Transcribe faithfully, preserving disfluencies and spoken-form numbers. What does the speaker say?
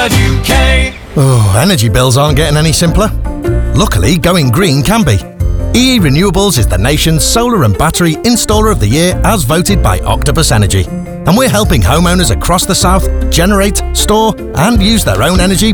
U K. Oh, energy bills aren't getting any simpler. Luckily, going green can be. E E Renewables is the nation's solar and battery installer of the year as voted by Octopus Energy. And we're helping homeowners across the south generate, store and use their own energy